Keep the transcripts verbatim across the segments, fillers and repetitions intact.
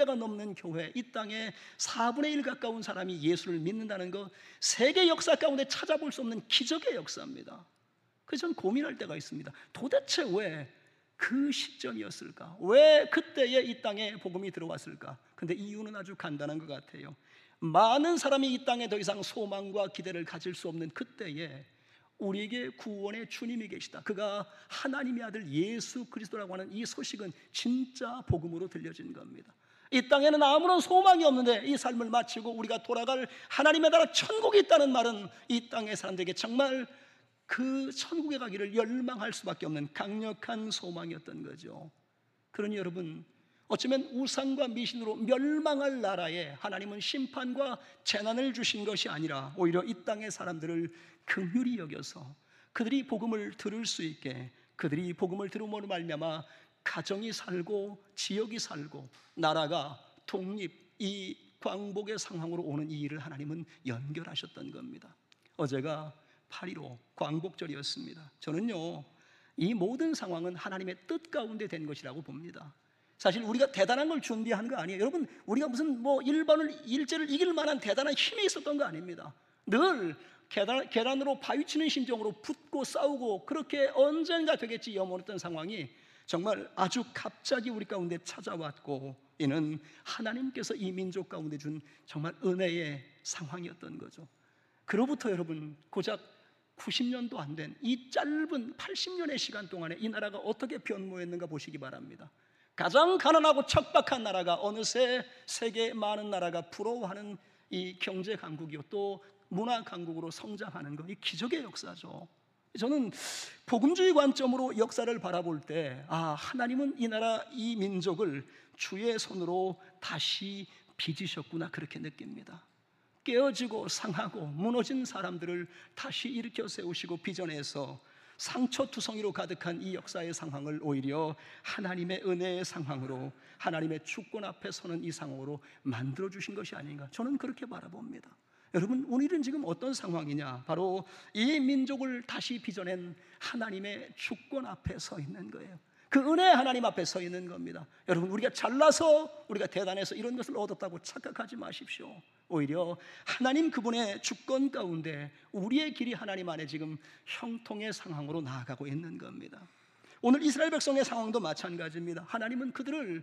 명대가 넘는 교회, 이 땅에 사분의 일 가까운 사람이 예수를 믿는다는 것, 세계 역사 가운데 찾아볼 수 없는 기적의 역사입니다. 그래서 저는 고민할 때가 있습니다. 도대체 왜 그 시점이었을까? 왜 그때에 이 땅에 복음이 들어왔을까? 근데 이유는 아주 간단한 것 같아요. 많은 사람이 이 땅에 더 이상 소망과 기대를 가질 수 없는 그때에 우리에게 구원의 주님이 계시다, 그가 하나님의 아들 예수 그리스도라고 하는 이 소식은 진짜 복음으로 들려진 겁니다. 이 땅에는 아무런 소망이 없는데 이 삶을 마치고 우리가 돌아갈 하나님의 나라 천국이 있다는 말은 이 땅의 사람들에게 정말 그 천국에 가기를 열망할 수밖에 없는 강력한 소망이었던 거죠. 그러니 여러분, 어쩌면 우상과 미신으로 멸망할 나라에 하나님은 심판과 재난을 주신 것이 아니라 오히려 이 땅의 사람들을 긍휼히 여겨서 그들이 복음을 들을 수 있게, 그들이 복음을 들음으로 말미암아 가정이 살고 지역이 살고 나라가 독립, 이 광복의 상황으로 오는 이 일을 하나님은 연결하셨던 겁니다. 어제가 팔일오 광복절이었습니다. 저는요, 이 모든 상황은 하나님의 뜻 가운데 된 것이라고 봅니다. 사실 우리가 대단한 걸 준비한 거 아니에요. 여러분, 우리가 무슨 뭐 일본을 일제를 이길 만한 대단한 힘이 있었던 거 아닙니다. 늘 계단, 계단으로 바위치는 심정으로 붙고 싸우고 그렇게 언젠가 되겠지 염원했던 상황이 정말 아주 갑자기 우리 가운데 찾아왔고, 이는 하나님께서 이 민족 가운데 준 정말 은혜의 상황이었던 거죠. 그로부터 여러분 고작 구십 년도 안 된 이 짧은 팔십 년의 시간 동안에 이 나라가 어떻게 변모했는가 보시기 바랍니다. 가장 가난하고 척박한 나라가 어느새 세계 많은 나라가 부러워하는 이 경제 강국이요, 또 문화 강국으로 성장하는 것, 이 기적의 역사죠. 저는 복음주의 관점으로 역사를 바라볼 때, 아, 하나님은 이 나라, 이 민족을 주의 손으로 다시 빚으셨구나, 그렇게 느낍니다. 깨어지고 상하고 무너진 사람들을 다시 일으켜 세우시고 빚어내서 상처투성이로 가득한 이 역사의 상황을 오히려 하나님의 은혜의 상황으로, 하나님의 주권 앞에 서는 이 상황으로 만들어주신 것이 아닌가, 저는 그렇게 바라봅니다. 여러분, 오늘은 지금 어떤 상황이냐? 바로 이 민족을 다시 빚어낸 하나님의 주권 앞에 서 있는 거예요. 그 은혜의 하나님 앞에 서 있는 겁니다. 여러분, 우리가 잘나서, 우리가 대단해서 이런 것을 얻었다고 착각하지 마십시오. 오히려 하나님 그분의 주권 가운데 우리의 길이 하나님 안에 지금 형통의 상황으로 나아가고 있는 겁니다. 오늘 이스라엘 백성의 상황도 마찬가지입니다. 하나님은 그들을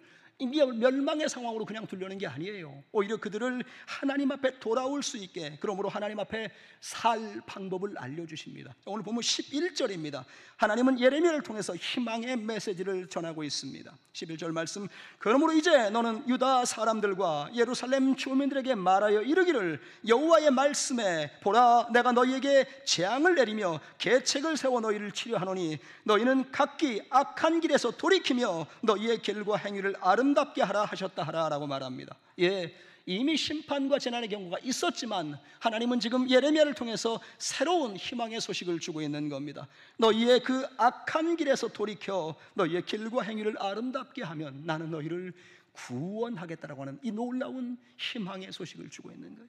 멸망의 상황으로 그냥 두려는 게 아니에요. 오히려 그들을 하나님 앞에 돌아올 수 있게, 그러므로 하나님 앞에 살 방법을 알려주십니다. 오늘 보면 십일 절입니다. 하나님은 예레미야를 통해서 희망의 메시지를 전하고 있습니다. 십일 절 말씀, 그러므로 이제 너는 유다 사람들과 예루살렘 주민들에게 말하여 이르기를, 여호와의 말씀에 보라, 내가 너희에게 재앙을 내리며 계책을 세워 너희를 치료하노니 너희는 각기 악한 길에서 돌이키며 너희의 길과 행위를 아름답게 하라 하셨다 하라 라고 말합니다. 예, 이미 심판과 재난의 경고가 있었지만 하나님은 지금 예레미야를 통해서 새로운 희망의 소식을 주고 있는 겁니다. 너희의 그 악한 길에서 돌이켜 너희의 길과 행위를 아름답게 하면 나는 너희를 구원하겠다라고 하는 이 놀라운 희망의 소식을 주고 있는 거예요.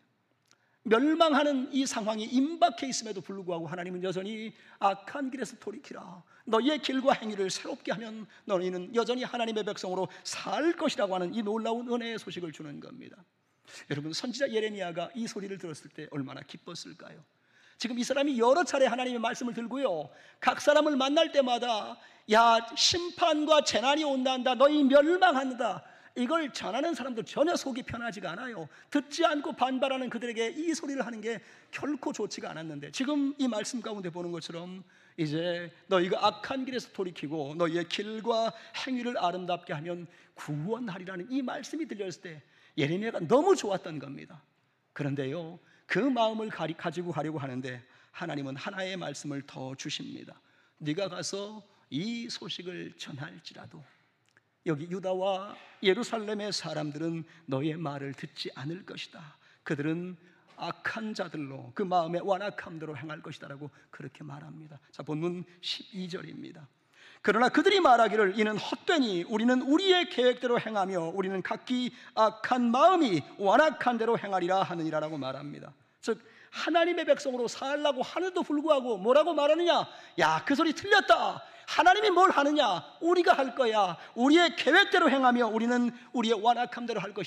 멸망하는 이 상황이 임박해 있음에도 불구하고 하나님은 여전히 악한 길에서 돌이키라, 너희의 길과 행위를 새롭게 하면 너희는 여전히 하나님의 백성으로 살 것이라고 하는 이 놀라운 은혜의 소식을 주는 겁니다. 여러분, 선지자 예레미야가 이 소리를 들었을 때 얼마나 기뻤을까요? 지금 이 사람이 여러 차례 하나님의 말씀을 들고요, 각 사람을 만날 때마다 야, 심판과 재난이 온단다, 너희 멸망한다, 이걸 전하는 사람들 전혀 속이 편하지가 않아요. 듣지 않고 반발하는 그들에게 이 소리를 하는 게 결코 좋지가 않았는데, 지금 이 말씀 가운데 보는 것처럼 이제 너희가 악한 길에서 돌이키고 너희의 길과 행위를 아름답게 하면 구원하리라는 이 말씀이 들렸을 때 예레미야가 너무 좋았던 겁니다. 그런데요, 그 마음을 가지고 가려고 하는데 하나님은 하나의 말씀을 더 주십니다. 네가 가서 이 소식을 전할지라도 여기 유다와 예루살렘의 사람들은 너의 말을 듣지 않을 것이다. 그들은 악한 자들로 그 마음의 완악함대로 행할 것이다 라고 그렇게 말합니다. 자, 본문 십이 절입니다. 그러나 그들이 말하기를 이는 헛되니 우리는 우리의 계획대로 행하며 우리는 각기 악한 마음이 완악한 대로 행하리라 하느니라 라고 말합니다. 즉 하나님의 백성으로 살라고 하는데도 불구하고 뭐라고 말하느냐? 야, 그 소리 틀렸다. 하나님이 뭘 하느냐? 우리가 할 거야. 우리의 계획대로 행하며 우리는 우리의 완악함대로 할 것이다.